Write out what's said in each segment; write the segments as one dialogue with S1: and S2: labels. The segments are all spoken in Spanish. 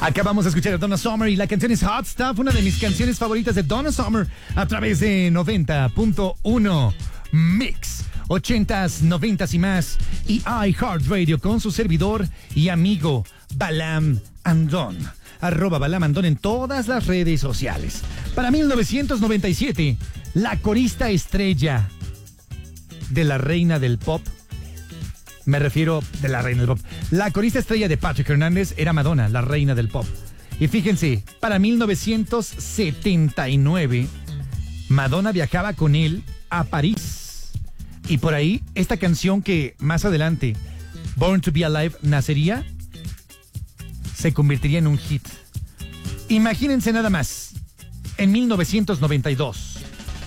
S1: Acabamos de escuchar a Donna Summer y la canción es Hot Stuff, una de mis canciones favoritas de Donna Summer a través de 90.1 Mix, 80s, 90s y más, y iHeartRadio con su servidor y amigo Balam Andón. @Balam Andón en todas las redes sociales. Para 1997, la corista estrella de la reina del pop, me refiero de la reina del pop, la corista estrella de Patrick Hernández era Madonna, la reina del pop. Y fíjense, para 1979, Madonna viajaba con él a París. Y por ahí, esta canción que más adelante, Born to Be Alive, nacería, se convertiría en un hit. Imagínense nada más, en 1992,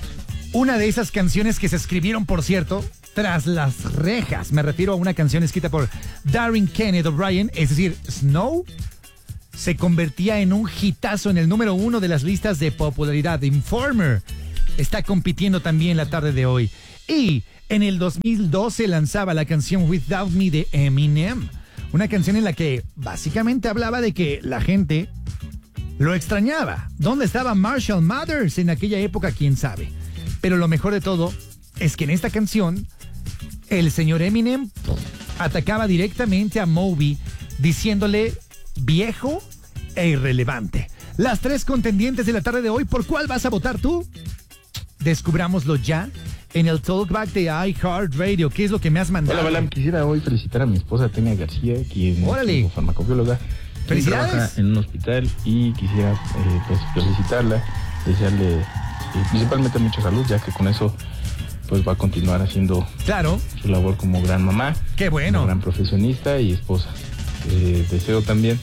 S1: una de esas canciones que se escribieron, por cierto, tras las rejas. Me refiero a una canción escrita por Darren Kenneth O'Brien, es decir, Snow, se convertía en un hitazo en el número 1 de las listas de popularidad. Informer está compitiendo también la tarde de hoy. Y en el 2012 lanzaba la canción Without Me de Eminem, una canción en la que básicamente hablaba de que la gente lo extrañaba. ¿Dónde estaba Marshall Mathers en aquella época? ¿Quién sabe? Pero lo mejor de todo es que en esta canción el señor Eminem atacaba directamente a Moby diciéndole viejo e irrelevante. Las tres contendientes de la tarde de hoy, ¿por cuál vas a votar tú? Descubrámoslo ya en el Talkback de iHeartRadio. ¿Qué es lo que me has mandado?
S2: Hola, Balam, quisiera hoy felicitar a mi esposa Tenia García, quien es farmacobióloga.
S1: ¡Felicidades!
S2: Trabaja en un hospital y quisiera pues felicitarla, desearle principalmente mucha salud, ya que con eso pues va a continuar haciendo su labor como gran mamá.
S1: ¡Qué bueno!
S2: Como gran profesionista y esposa. Deseo también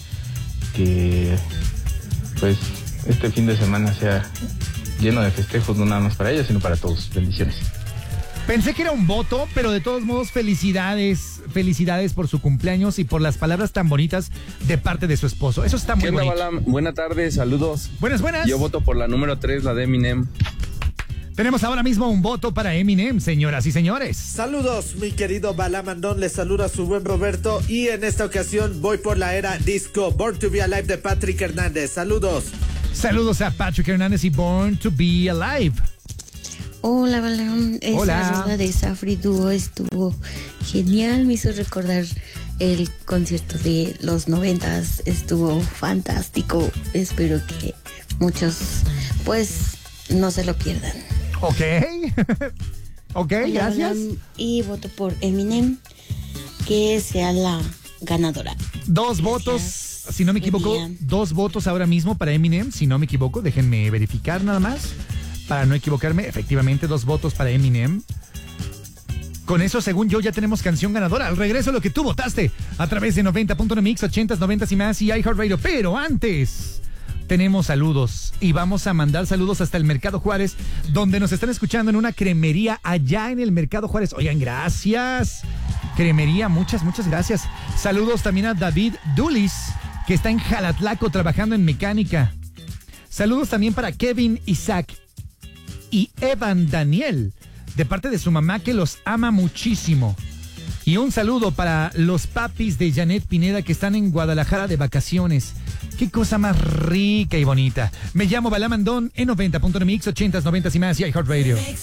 S2: que pues este fin de semana sea lleno de festejos, no nada más para ella, sino para todos. Bendiciones.
S1: Pensé que era un voto, pero de todos modos felicidades. Felicidades por su cumpleaños y por las palabras tan bonitas de parte de su esposo. Eso está muy bonito.
S3: Buenas tardes, saludos.
S1: Buenas.
S3: Yo voto por la número 3, la de Eminem.
S1: Tenemos ahora mismo un voto para Eminem, señoras y señores.
S4: Saludos, mi querido Balam Andón, les saluda su buen Roberto y en esta ocasión voy por la era disco Born to Be Alive de Patrick Hernández. Saludos.
S1: Saludos a Patrick Hernández y Born to Be Alive.
S5: Hola, Balam. Esa rola de Safri Duo estuvo genial, me hizo recordar el concierto de los 90s, estuvo fantástico. Espero que muchos, pues, no se lo pierdan.
S1: Ok, gracias.
S5: Y voto por Eminem, que sea la ganadora.
S1: Dos votos, si no me equivoco, 2 votos ahora mismo para Eminem, si no me equivoco, déjenme verificar nada más, para no equivocarme, efectivamente 2 votos para Eminem. Con eso, según yo, ya tenemos canción ganadora. Al regreso, lo que tú votaste a través de 90.1 Mix, 80s, 90s y más y iHeartRadio. Pero antes, tenemos saludos y vamos a mandar saludos hasta el Mercado Juárez, donde nos están escuchando en una cremería allá en el Mercado Juárez. Oigan, gracias. Cremería, muchas gracias. Saludos también a David Dulis, que está en Jalatlaco trabajando en mecánica. Saludos también para Kevin Isaac y Evan Daniel, de parte de su mamá, que los ama muchísimo. Y un saludo para los papis de Janet Pineda, que están en Guadalajara de vacaciones. Qué cosa más rica y bonita. Me llamo Balam Andón en 90.1 Mix, 80s, 90s y más y iHeartRadio.